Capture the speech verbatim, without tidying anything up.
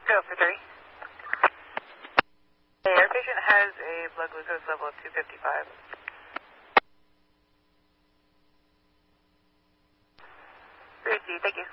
Go for three. Hey, our patient has a blood glucose level of two fifty-five. Great, thank you.